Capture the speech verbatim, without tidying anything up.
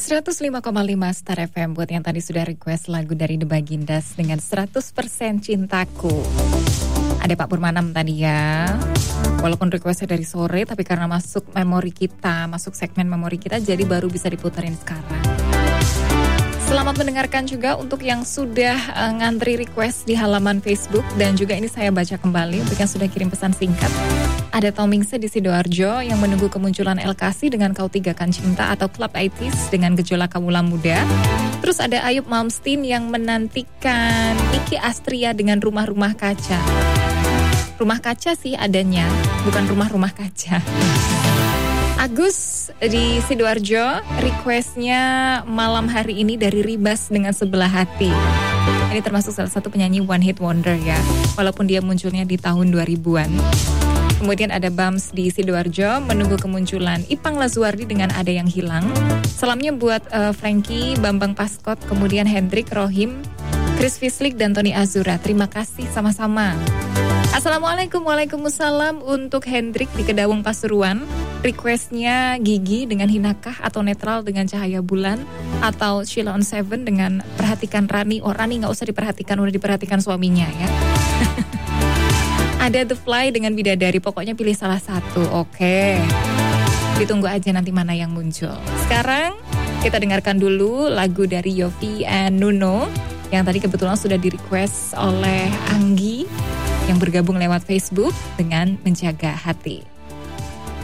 seratus lima koma lima Star F M buat yang tadi sudah request lagu dari The Bagindas dengan seratus persen Cintaku. Ada Pak Purmanam tadi ya. Walaupun requestnya dari sore, tapi karena masuk memori kita, masuk segmen memori kita, jadi baru bisa diputerin sekarang. Selamat mendengarkan juga untuk yang sudah uh, ngantri request di halaman Facebook. Dan juga ini saya baca kembali untuk yang sudah kirim pesan singkat. Ada Tomingse di Sidoarjo yang menunggu kemunculan El Kasi dengan Kau Tigakan Cinta atau Club delapan puluh dengan Gejolak Kawula Muda. Terus ada Ayub Malmsteen yang menantikan Iki Astria dengan Rumah-Rumah Kaca. Rumah kaca sih adanya, bukan rumah-rumah kaca. Agus di Sidoarjo, requestnya malam hari ini dari Ribas dengan Sebelah Hati. Ini termasuk salah satu penyanyi one hit wonder ya, walaupun dia munculnya di tahun dua ribuan. Kemudian ada Bams di Sidoarjo, menunggu kemunculan Ipang Lazuardi dengan Ada Yang Hilang. Salamnya buat uh, Frankie, Bambang Paskot, kemudian Hendrik, Rohim, Chris Fislik, dan Tony Azura. Terima kasih sama-sama. Assalamualaikum, waalaikumsalam untuk Hendrik di Kedawung Pasuruan. Requestnya Gigi dengan Hinakah atau Netral dengan Cahaya Bulan, atau Sheila on Seven dengan Perhatikan Rani. Oh, Rani gak usah diperhatikan, udah diperhatikan suaminya ya. Ada The Fly dengan Bidadari, pokoknya pilih salah satu. Oke, ditunggu aja nanti mana yang muncul. Sekarang kita dengarkan dulu lagu dari Yofi and Nuno yang tadi kebetulan sudah di request oleh Anggi yang bergabung lewat Facebook dengan Menjaga Hati.